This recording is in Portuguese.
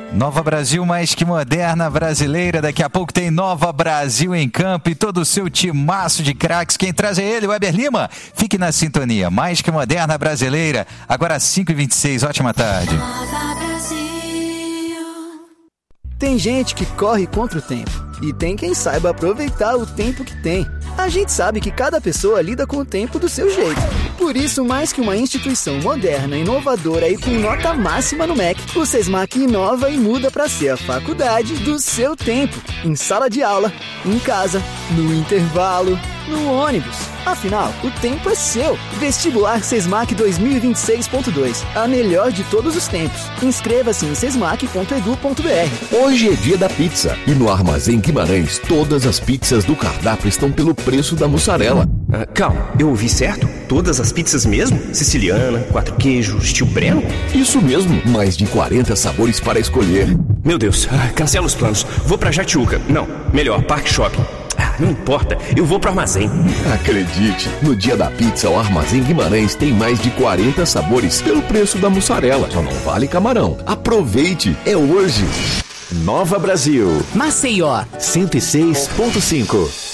Nova Brasil mais que moderna brasileira. Daqui a pouco tem Nova Brasil em campo e todo o seu timaço de craques. Quem traz é ele, Weber Lima. Fique na sintonia. Mais que moderna brasileira. Agora 5h26. Ótima tarde. Tem gente que corre contra o tempo e tem quem saiba aproveitar o tempo que tem. A gente sabe que cada pessoa lida com o tempo do seu jeito. Por isso, mais que uma instituição moderna, inovadora e com nota máxima no MEC, o Sesmac inova e muda para ser a faculdade do seu tempo. Em sala de aula, em casa, no intervalo, no ônibus. Afinal, o tempo é seu. Vestibular Sesmac 2026.2. A melhor de todos os tempos. Inscreva-se em sesmac.edu.br. Hoje é dia da pizza. E no Armazém Guimarães, todas as pizzas do cardápio estão pelo preço da mussarela. Calma, eu ouvi certo? Todas as pizzas mesmo? Siciliana, 4 queijos, estilo Breno? Isso mesmo, mais de 40 sabores para escolher. Meu Deus, cancela os planos. Vou pra Jatiuca. Não, melhor, Parque Shopping. Não importa, eu vou pro Armazém. Acredite, no dia da pizza, o Armazém Guimarães tem mais de 40 sabores pelo preço da mussarela. Só não vale camarão. Aproveite, é hoje. Nova Brasil. Maceió 106.5.